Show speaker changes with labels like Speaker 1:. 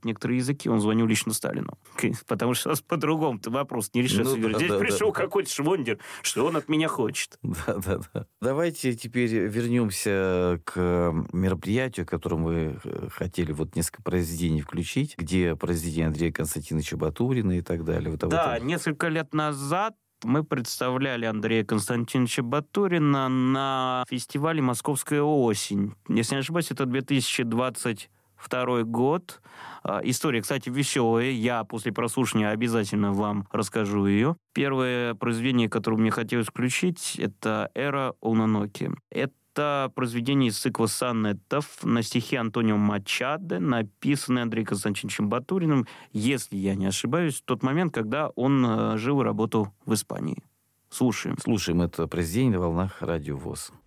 Speaker 1: знает некоторые языки, он звонил лично Сталину. Потому что по-другому ты вопрос не решился. Здесь пришел какой-то швондер, что он от меня хочет.
Speaker 2: Да. Давайте теперь вернемся к мероприятию, к которому вы хотели вот несколько произведений включить, где произведения Андрея Константиновича Батурина и так далее.
Speaker 1: Да, несколько лет назад мы представляли Андрея Константиновича Батурина на фестивале «Московская осень». Если не ошибаюсь, это 2022 год. История, кстати, веселая. Я после прослушивания обязательно вам расскажу ее. Первое произведение, которое мне хотелось включить, это «Эра Ононоки». Это произведение из цикла сонетов на стихи Антонио Мачадо, написанное Андреем Константиновичем Батуриным, если я не ошибаюсь, в тот момент, когда он жил и работал в Испании. Слушаем.
Speaker 2: Слушаем это произведение на волнах Радио ВОС.